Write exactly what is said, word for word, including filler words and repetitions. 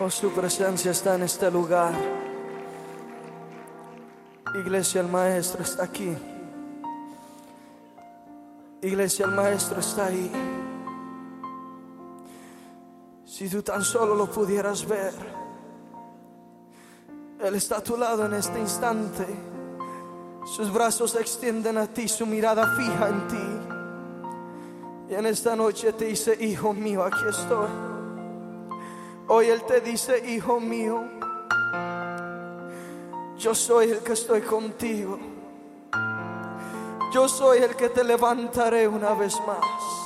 Oh, su presencia está en este lugar. Iglesia, el Maestro está aquí. Iglesia, el Maestro está ahí. Si tú tan solo lo pudieras ver, Él está a tu lado en este instante. Sus brazos se extienden a ti, su mirada fija en ti. Y en esta noche te dice: hijo mío, aquí estoy. Hoy Él te dice: hijo mío, yo soy el que estoy contigo. Yo soy el que te levantaré una vez más.